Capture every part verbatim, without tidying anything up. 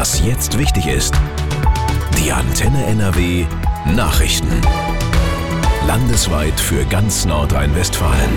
Was jetzt wichtig ist. Die Antenne N R W Nachrichten. Landesweit für ganz Nordrhein-Westfalen.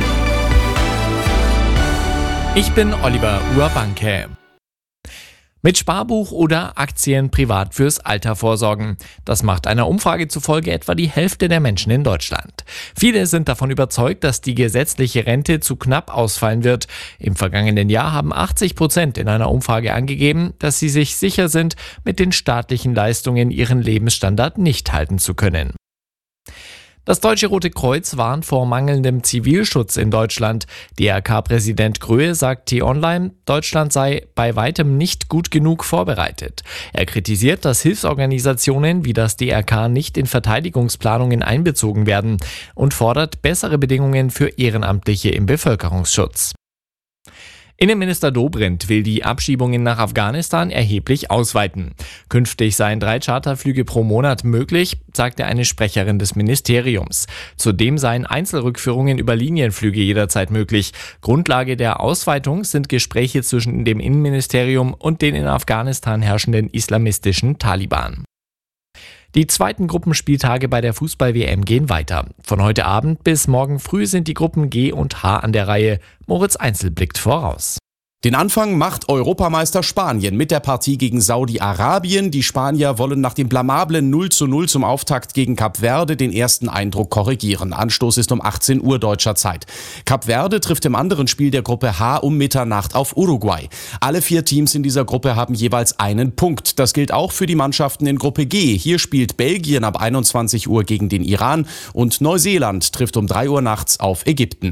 Ich bin Oliver Urbanke. Mit Sparbuch oder Aktien privat fürs Alter vorsorgen. Das macht einer Umfrage zufolge etwa die Hälfte der Menschen in Deutschland. Viele sind davon überzeugt, dass die gesetzliche Rente zu knapp ausfallen wird. Im vergangenen Jahr haben achtzig Prozent in einer Umfrage angegeben, dass sie sich sicher sind, mit den staatlichen Leistungen ihren Lebensstandard nicht halten zu können. Das Deutsche Rote Kreuz warnt vor mangelndem Zivilschutz in Deutschland. D R K-Präsident Gröhe sagt T-Online, Deutschland sei bei weitem nicht gut genug vorbereitet. Er kritisiert, dass Hilfsorganisationen wie das D R K nicht in Verteidigungsplanungen einbezogen werden und fordert bessere Bedingungen für Ehrenamtliche im Bevölkerungsschutz. Innenminister Dobrindt will die Abschiebungen nach Afghanistan erheblich ausweiten. Künftig seien drei Charterflüge pro Monat möglich, sagte eine Sprecherin des Ministeriums. Zudem seien Einzelrückführungen über Linienflüge jederzeit möglich. Grundlage der Ausweitung sind Gespräche zwischen dem Innenministerium und den in Afghanistan herrschenden islamistischen Taliban. Die zweiten Gruppenspieltage bei der Fußball-W M gehen weiter. Von heute Abend bis morgen früh sind die Gruppen G und H an der Reihe. Moritz Einzel blickt voraus. Den Anfang macht Europameister Spanien mit der Partie gegen Saudi-Arabien. Die Spanier wollen nach dem blamablen null zu null zum Auftakt gegen Kap Verde den ersten Eindruck korrigieren. Anstoß ist um achtzehn Uhr deutscher Zeit. Kap Verde trifft im anderen Spiel der Gruppe H um Mitternacht auf Uruguay. Alle vier Teams in dieser Gruppe haben jeweils einen Punkt. Das gilt auch für die Mannschaften in Gruppe G. Hier spielt Belgien ab einundzwanzig Uhr gegen den Iran und Neuseeland trifft um drei Uhr nachts auf Ägypten.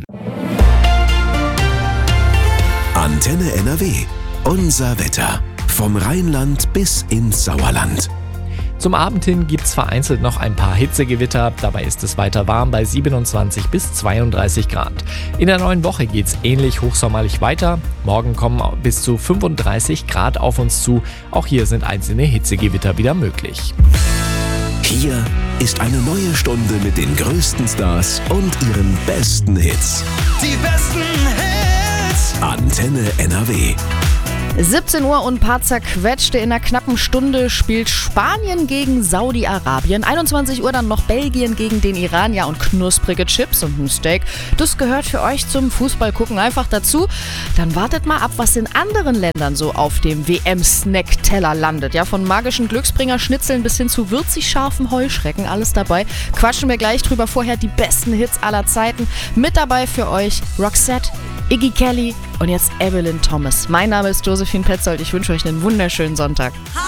Antenne N R W. Unser Wetter. Vom Rheinland bis ins Sauerland. Zum Abend hin gibt's vereinzelt noch ein paar Hitzegewitter. Dabei ist es weiter warm bei siebenundzwanzig bis zweiunddreißig Grad. In der neuen Woche geht's ähnlich hochsommerlich weiter. Morgen kommen bis zu fünfunddreißig Grad auf uns zu. Auch hier sind einzelne Hitzegewitter wieder möglich. Hier ist eine neue Stunde mit den größten Stars und ihren besten Hits. Die besten Hits. Antenne N R W. siebzehn Uhr und ein paar zerquetschte. In einer knappen Stunde spielt Spanien gegen Saudi-Arabien. einundzwanzig Uhr dann noch Belgien gegen den Iran. Ja, und knusprige Chips und ein Steak. Das gehört für euch zum Fußballgucken einfach dazu. Dann wartet mal ab, was in anderen Ländern so auf dem W M-Snack-Teller landet. Ja, von magischen Glücksbringer-Schnitzeln bis hin zu würzig scharfen Heuschrecken. Alles dabei. Quatschen wir gleich drüber. Vorher die besten Hits aller Zeiten. Mit dabei für euch Roxette, Iggy Kelly und jetzt Evelyn Thomas. Mein Name ist Josephine Petzold. Ich wünsche euch einen wunderschönen Sonntag.